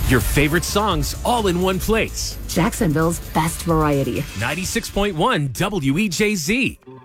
Your favorite songs all in one place. Jacksonville's best variety. 96.1 WEJZ.